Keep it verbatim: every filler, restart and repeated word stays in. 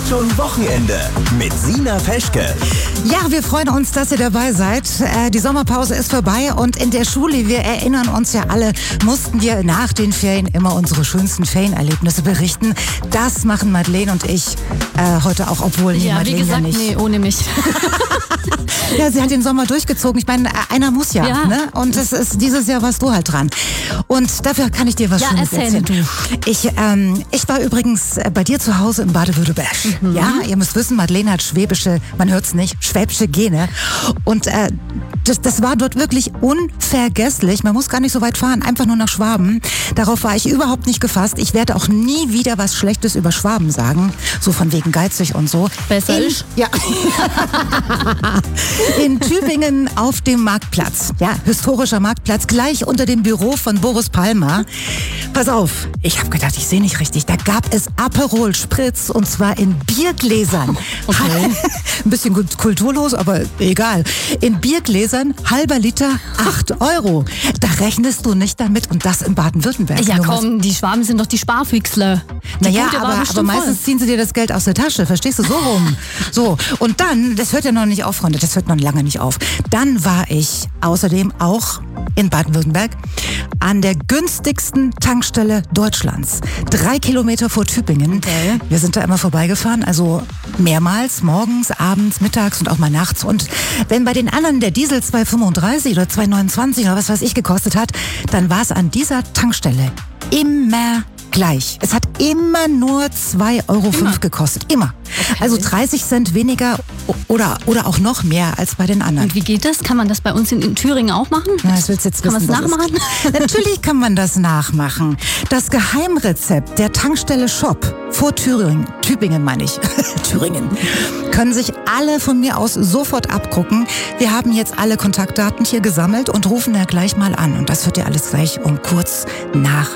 schon Wochenende mit Sina Peschke. Ja, wir freuen uns, dass ihr dabei seid. Äh, die Sommerpause ist vorbei und in der Schule, wir erinnern uns ja alle, mussten wir nach den Ferien immer unsere schönsten Ferienerlebnisse berichten. Das machen Madeleine und ich äh, heute auch, obwohl nee, Ja, Madeleine wie gesagt, ja nicht. nee, ohne mich. Ja, sie hat den Sommer durchgezogen. Ich meine, einer muss ja, Ja. ne? Und es ist dieses Jahr warst du halt dran. Und dafür kann ich dir was Ja, Schönes erzähl erzählen. Ich, ähm, ich war übrigens bei dir zu Hause im Baden-Württemberg. Mhm. Ja, ihr müsst wissen, Madeleine hat schwäbische, man hört's nicht, schwäbische Gene. Und äh, das, das war dort wirklich unvergesslich. Man muss gar nicht so weit fahren, einfach nur nach Schwaben. Darauf war ich überhaupt nicht gefasst. Ich werde auch nie wieder was Schlechtes über Schwaben sagen. So von wegen geizig und so. Besser In, ist. Ja. In Tübingen auf dem Marktplatz. Ja, historischer Marktplatz, gleich unter dem Büro von Boris Palmer. Pass auf, ich habe gedacht, ich sehe nicht richtig. Da gab es Aperol Spritz und zwar in Biergläsern. Okay. Ein bisschen kulturlos, aber egal. In Biergläsern, halber Liter, acht Euro. Da rechnest du nicht damit und das in Baden-Württemberg. Ja Nur mal- komm, die Schwaben sind doch die Sparfüchsler. Die Naja, Bude war aber, aber bestimmt voll. meistens ziehen sie dir das Geld aus der Tasche, verstehst du, so rum. So, und dann, das hört ja noch nicht auf, Freunde, das hört noch lange nicht auf. Dann war ich außerdem auch in Baden-Württemberg an der günstigsten Tankstelle Deutschlands. Drei Kilometer vor Tübingen. Okay. Wir sind da immer vorbeigefahren, also mehrmals, morgens, abends, mittags und auch mal nachts. Und wenn bei den anderen der Diesel zwei fünfunddreißig oder zwei neunundzwanzig oder was weiß ich gekostet hat, dann war es an dieser Tankstelle immer gleich. Es hat immer nur zwei Euro fünf Immer? gekostet. Immer. Okay. Also dreißig Cent weniger oder, oder auch noch mehr als bei den anderen. Und wie geht das? Kann man das bei uns in, in Thüringen auch machen? Na, das willst du jetzt Kann wissen, man es was nachmachen? ist. Natürlich kann man das nachmachen. Das Geheimrezept der Tankstelle Shop vor Thüringen, Tübingen meine ich, Thüringen, können sich alle von mir aus sofort abgucken. Wir haben jetzt alle Kontaktdaten hier gesammelt und rufen da gleich mal an. Und das hört ihr alles gleich um kurz nach